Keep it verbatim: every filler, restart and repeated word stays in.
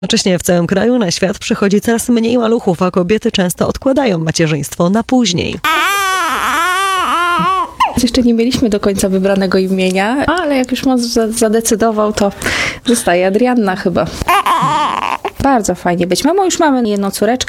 Jednocześnie w całym kraju na świat przychodzi coraz mniej maluchów, a kobiety często odkładają macierzyństwo na później. Jeszcze nie mieliśmy do końca wybranego imienia, ale jak już mąż zadecydował, to zostaje Adrianna chyba. Bardzo fajnie być mamą. Już mamy jedną córeczkę.